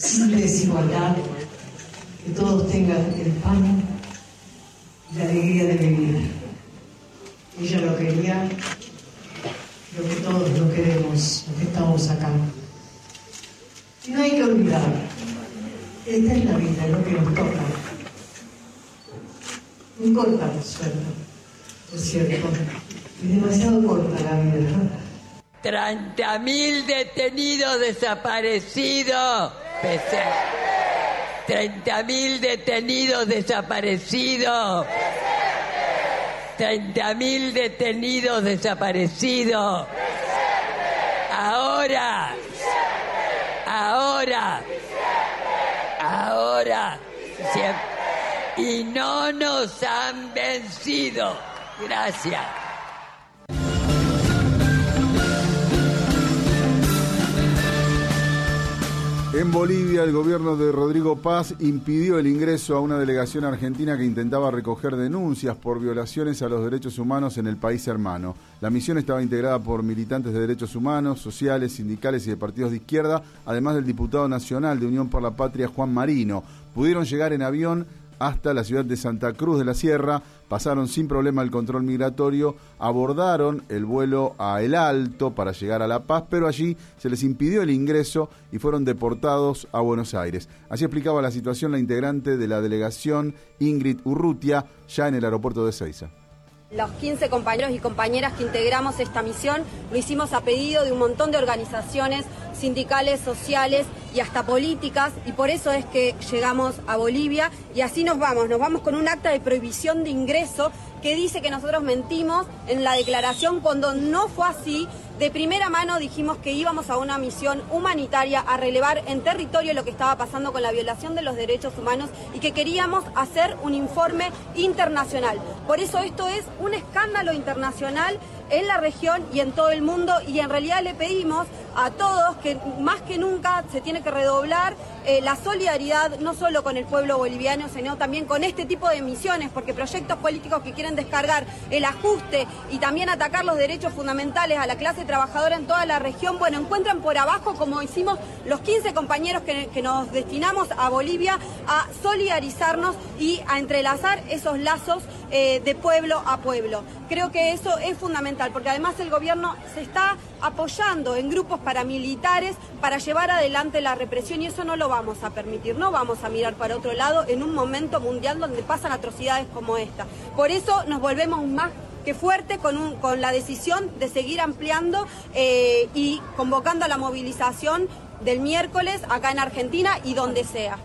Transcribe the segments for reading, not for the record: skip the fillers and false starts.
sin desigualdad, que todos tengan el pan y la alegría de vivir. Ella lo quería, lo que todos lo queremos, los que estamos acá. Y no hay que olvidar, esta es la vida, es lo que nos toca. Muy corta la suerte, es cierto, y demasiado corta la vida. 30.000 detenidos desaparecidos. 30.000 detenidos desaparecidos. 30.000 detenidos desaparecidos. Ahora. Siempre. Y no nos han vencido. Gracias. En Bolivia, el gobierno de Rodrigo Paz impidió el ingreso a una delegación argentina que intentaba recoger denuncias por violaciones a los derechos humanos en el país hermano. La misión estaba integrada por militantes de derechos humanos, sociales, sindicales y de partidos de izquierda, además del diputado nacional de Unión por la Patria, Juan Marino. Pudieron llegar en avión hasta la ciudad de Santa Cruz de la Sierra, pasaron sin problema el control migratorio, abordaron el vuelo a El Alto para llegar a La Paz, pero allí se les impidió el ingreso y fueron deportados a Buenos Aires. Así explicaba la situación la integrante de la delegación, Ingrid Urrutia, ya en el aeropuerto de Ezeiza. Los 15 compañeros y compañeras que integramos esta misión lo hicimos a pedido de un montón de organizaciones sindicales, sociales y hasta políticas, y por eso es que llegamos a Bolivia y así nos vamos con un acta de prohibición de ingreso que dice que nosotros mentimos en la declaración cuando no fue así. De primera mano dijimos que íbamos a una misión humanitaria a relevar en territorio lo que estaba pasando con la violación de los derechos humanos y que queríamos hacer un informe internacional. Por eso esto es un escándalo internacional en la región y en todo el mundo, y en realidad le pedimos a todos que más que nunca se tiene que redoblar la solidaridad no solo con el pueblo boliviano, sino también con este tipo de misiones, porque proyectos políticos que quieren descargar el ajuste y también atacar los derechos fundamentales a la clase trabajadora en toda la región, bueno, encuentran por abajo, como hicimos los 15 compañeros que nos destinamos a Bolivia, a solidarizarnos y a entrelazar esos lazos de pueblo a pueblo. Creo que eso es fundamental, porque además el gobierno se está apoyando en grupos paramilitares para llevar adelante la represión, y eso no lo vamos a permitir, no vamos a mirar para otro lado en un momento mundial donde pasan atrocidades como esta. Por eso nos volvemos más que fuertes con la decisión de seguir ampliando y convocando a la movilización del miércoles acá en Argentina y donde sea.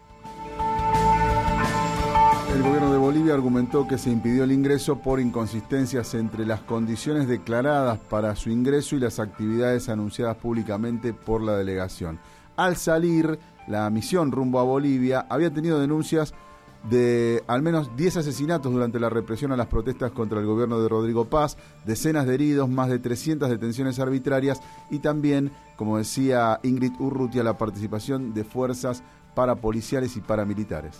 El gobierno de Bolivia argumentó que se impidió el ingreso por inconsistencias entre las condiciones declaradas para su ingreso y las actividades anunciadas públicamente por la delegación. Al salir, la misión rumbo a Bolivia había tenido denuncias de al menos 10 asesinatos durante la represión a las protestas contra el gobierno de Rodrigo Paz, decenas de heridos, más de 300 detenciones arbitrarias y también, como decía Ingrid Urrutia, la participación de fuerzas parapoliciales y paramilitares.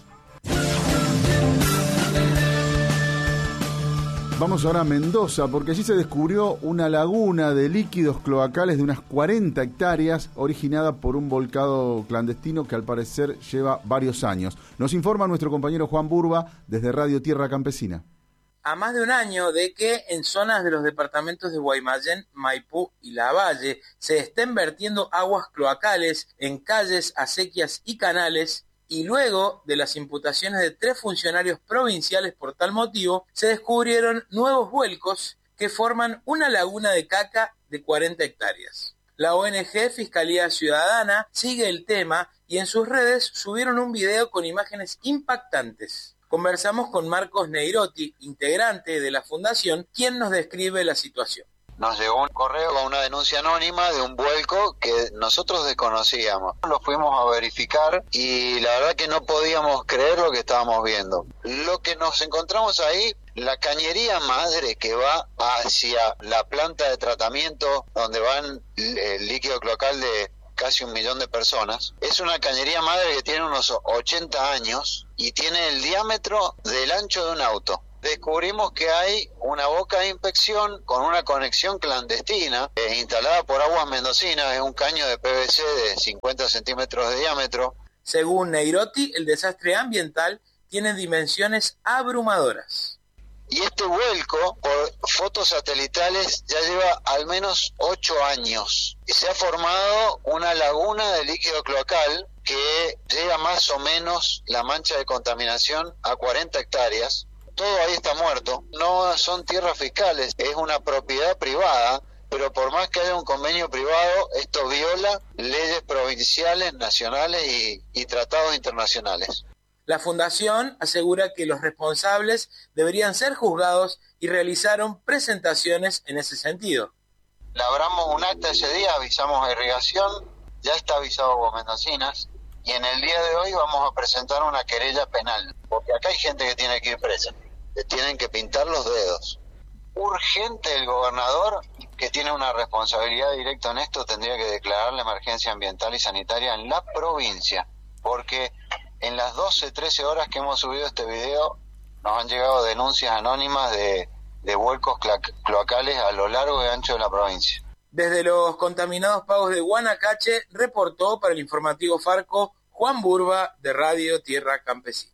Vamos ahora a Mendoza, porque allí se descubrió una laguna de líquidos cloacales de unas 40 hectáreas originada por un volcado clandestino que al parecer lleva varios años. Nos informa nuestro compañero Juan Burba desde Radio Tierra Campesina. A más de un año de que en zonas de los departamentos de Guaymallén, Maipú y Lavalle se estén vertiendo aguas cloacales en calles, acequias y canales, y luego de las imputaciones de 3 funcionarios provinciales por tal motivo, se descubrieron nuevos vuelcos que forman una laguna de caca de 40 hectáreas. La ONG Fiscalía Ciudadana sigue el tema y en sus redes subieron un video con imágenes impactantes. Conversamos con Marcos Neirotti, integrante de la fundación, quien nos describe la situación. Nos llegó un correo con una denuncia anónima de un vuelco que nosotros desconocíamos. Lo fuimos a verificar y la verdad que no podíamos creer lo que estábamos viendo. Lo que nos encontramos ahí, la cañería madre que va hacia la planta de tratamiento donde van el líquido cloacal de casi 1 millón de personas, es una cañería madre que tiene unos 80 años y tiene el diámetro del ancho de un auto. descubrimos que hay una boca de inspección con una conexión clandestina instalada por Aguas Mendocinas, es un caño de PVC de 50 centímetros de diámetro. Según Neirotti, el desastre ambiental tiene dimensiones abrumadoras. Y este vuelco, por fotos satelitales, ya lleva al menos 8 años. Y se ha formado una laguna de líquido cloacal que llega más o menos la mancha de contaminación a 40 hectáreas. Todo ahí está muerto. No son tierras fiscales, es una propiedad privada, pero por más que haya un convenio privado, esto viola leyes provinciales, nacionales y tratados internacionales. La Fundación asegura que los responsables deberían ser juzgados y realizaron presentaciones en ese sentido. Labramos un acta ese día, avisamos a Irrigación, ya está avisado Aguas Mendocinas, y en el día de hoy vamos a presentar una querella penal, porque acá hay gente que tiene que ir presa, le tienen que pintar los dedos. Urgente el gobernador, que tiene una responsabilidad directa en esto, tendría que declarar la emergencia ambiental y sanitaria en la provincia, porque en las 12-13 horas que hemos subido este video nos han llegado denuncias anónimas de vuelcos cloacales a lo largo y ancho de la provincia. Desde los contaminados pagos de Guanacache, reportó para el informativo Farco Juan Burba de Radio Tierra Campesina.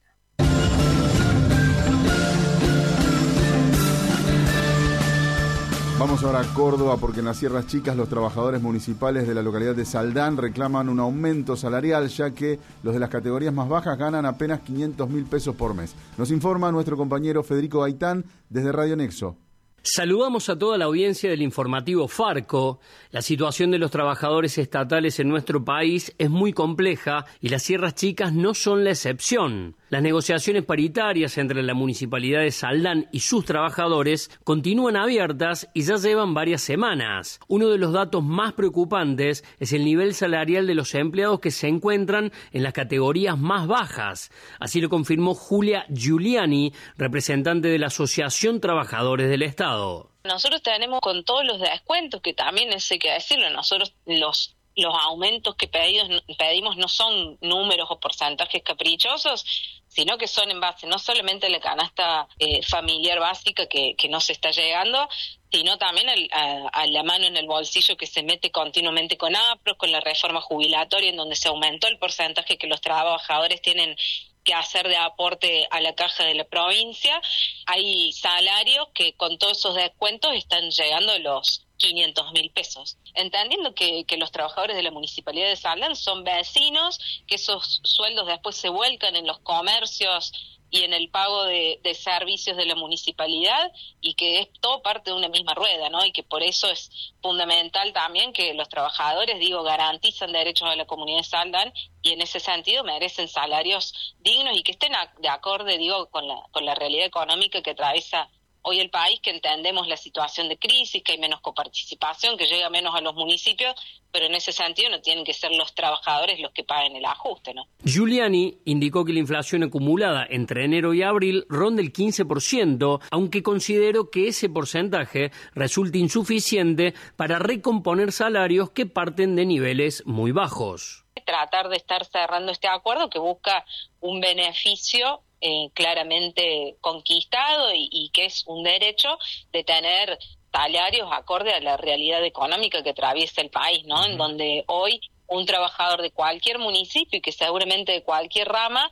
Vamos ahora a Córdoba porque en las Sierras Chicas los trabajadores municipales de la localidad de Saldán reclaman un aumento salarial, ya que los de las categorías más bajas ganan apenas 500.000 pesos por mes. Nos informa nuestro compañero Federico Gaitán desde Radio Nexo. Saludamos a toda la audiencia del informativo Farco. La situación de los trabajadores estatales en nuestro país es muy compleja y las Sierras Chicas no son la excepción. Las negociaciones paritarias entre la Municipalidad de Saldán y sus trabajadores continúan abiertas y ya llevan varias semanas. Uno de los datos más preocupantes es el nivel salarial de los empleados que se encuentran en las categorías más bajas. Así lo confirmó Julia Giuliani, representante de la Asociación Trabajadores del Estado. Nosotros tenemos con todos los descuentos, que también hay que decirlo, nosotros los aumentos que pedimos no son números o porcentajes caprichosos, sino que son en base no solamente a la canasta familiar básica que no se está llegando, sino también a la mano en el bolsillo que se mete continuamente con APRO, con la reforma jubilatoria, en donde se aumentó el porcentaje que los trabajadores tienen que hacer de aporte a la caja de la provincia. Hay salarios que con todos esos descuentos están llegando a los 500.000 pesos. Entendiendo que los trabajadores de la Municipalidad de Saldán son vecinos, que esos sueldos después se vuelcan en los comercios y en el pago de servicios de la municipalidad, y que es todo parte de una misma rueda, ¿no? Y que por eso es fundamental también que los trabajadores, garantizan derechos a la comunidad de Saldán, y en ese sentido merecen salarios dignos y que estén de acorde, con la realidad económica que atraviesa hoy el país, que entendemos la situación de crisis, que hay menos coparticipación, que llega menos a los municipios, pero en ese sentido no tienen que ser los trabajadores los que paguen el ajuste, ¿no? Giuliani indicó que la inflación acumulada entre enero y abril ronda el 15%, aunque consideró que ese porcentaje resulta insuficiente para recomponer salarios que parten de niveles muy bajos. Tratar de estar cerrando este acuerdo que busca un beneficio claramente conquistado y que es un derecho de tener salarios acorde a la realidad económica que atraviesa el país, ¿no? En donde hoy un trabajador de cualquier municipio y que seguramente de cualquier rama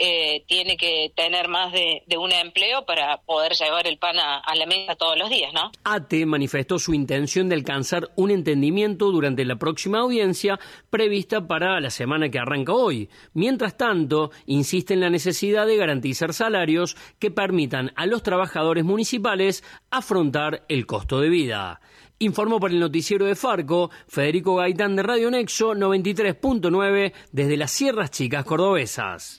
tiene que tener más de un empleo para poder llevar el pan a la mesa todos los días, ¿no? ATE manifestó su intención de alcanzar un entendimiento durante la próxima audiencia prevista para la semana que arranca hoy. Mientras tanto, insiste en la necesidad de garantizar salarios que permitan a los trabajadores municipales afrontar el costo de vida. Informó para el noticiero de Farco, Federico Gaitán de Radio Nexo 93.9 desde las Sierras Chicas cordobesas.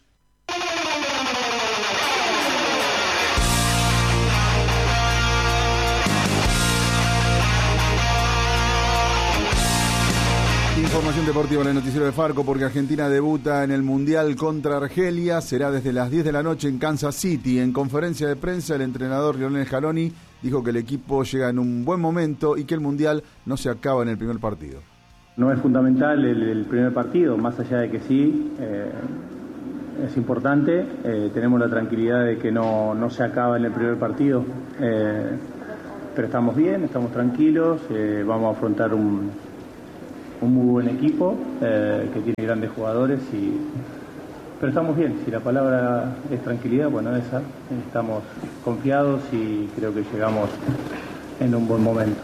Información deportiva en el noticiero de Farco, porque Argentina debuta en el Mundial contra Argelia. Será desde las 10 de la noche en Kansas City. En conferencia de prensa, el entrenador Lionel Scaloni dijo que el equipo llega en un buen momento y que el Mundial no se acaba en el primer partido. No es fundamental el primer partido, más allá de que sí, es importante. Tenemos la tranquilidad de que no se acaba en el primer partido, pero estamos bien, estamos tranquilos, vamos a afrontar un muy buen equipo que tiene grandes jugadores, pero estamos bien. Si la palabra es tranquilidad, bueno, esa, estamos confiados y creo que llegamos en un buen momento.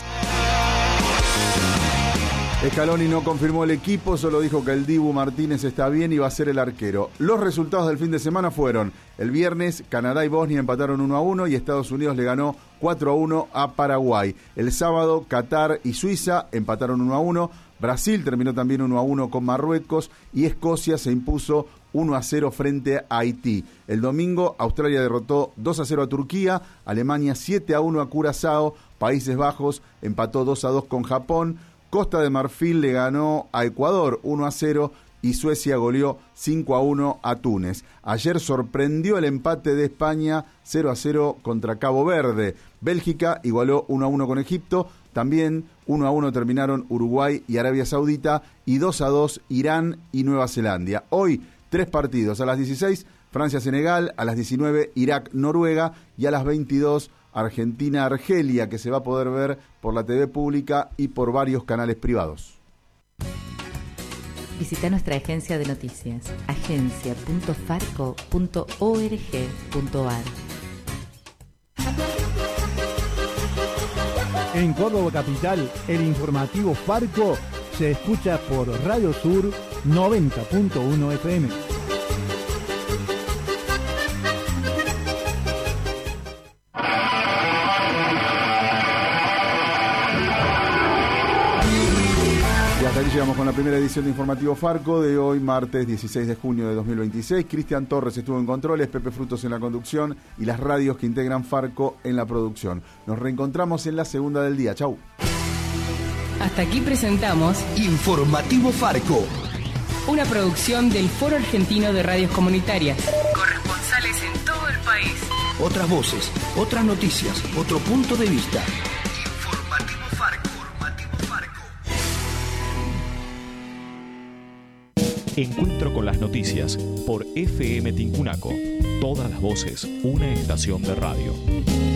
Scaloni no confirmó el equipo, solo dijo que el Dibu Martínez está bien y va a ser el arquero. Los resultados del fin de semana fueron: el viernes, Canadá y Bosnia empataron 1-1 y Estados Unidos le ganó 4-1 a Paraguay. El sábado, Qatar y Suiza empataron 1-1. Brasil terminó también 1-1 con Marruecos y Escocia se impuso 1-0 frente a Haití. El domingo, Australia derrotó 2-0 a Turquía, Alemania 7-1 a Curazao, Países Bajos empató 2-2 con Japón, Costa de Marfil le ganó a Ecuador 1-0 y Suecia goleó 5-1 a Túnez. Ayer sorprendió el empate de España 0-0 contra Cabo Verde. Bélgica igualó 1-1 con Egipto. También 1-1 terminaron Uruguay y Arabia Saudita y 2-2 Irán y Nueva Zelanda. Hoy 3 partidos: a las 16 Francia-Senegal, a las 19 Irak-Noruega y a las 22 Argentina-Argelia, que se va a poder ver por la TV pública y por varios canales privados. Visita nuestra agencia de noticias, agencia.farco.org.ar. En Córdoba Capital, el informativo Farco se escucha por Radio Sur 90.1 FM. Y hasta aquí llegamos con la primera edición de Informativo Farco de hoy, martes 16 de junio de 2026. Cristian Torres estuvo en controles, Pepe Frutos en la conducción y las radios que integran Farco en la producción. Nos reencontramos en la segunda del día. Chau. Hasta aquí presentamos Informativo Farco, una producción del Foro Argentino de Radios Comunitarias. Corresponsales en todo el país. Otras voces, otras noticias, otro punto de vista. Encuentro con las noticias por FM Tincunaco. Todas las voces, una estación de radio.